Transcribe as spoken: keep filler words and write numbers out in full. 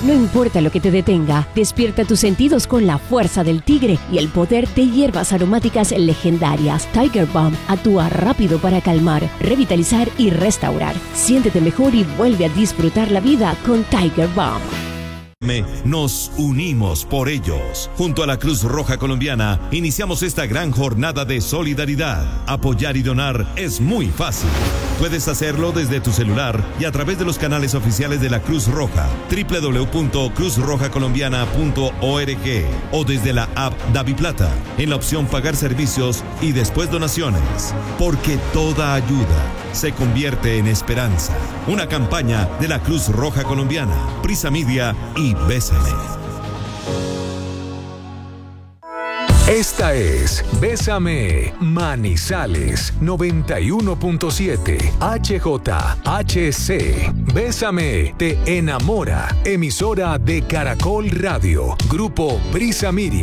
No importa lo que te detenga, despierta tus sentidos con la fuerza del tigre y el poder de hierbas aromáticas legendarias. Tiger Balm actúa rápido para calmar, revitalizar y restaurar. Siéntete mejor y vuelve a disfrutar la vida con Tiger Balm. Nos unimos por ellos. Junto a la Cruz Roja Colombiana, iniciamos esta gran jornada de solidaridad. Apoyar y donar es muy fácil. Puedes hacerlo desde tu celular y a través de los canales oficiales de la Cruz Roja, doble u doble u doble u punto cruz roja colombiana punto org, o desde la app DaviPlata, en la opción Pagar servicios y después donaciones. Porque toda ayuda se convierte en esperanza. Una campaña de la Cruz Roja Colombiana, Prisa Media y Bésame. Esta es Bésame Manizales noventa y uno punto siete H J H C. Bésame te enamora. Emisora de Caracol Radio. Grupo Prisa Media.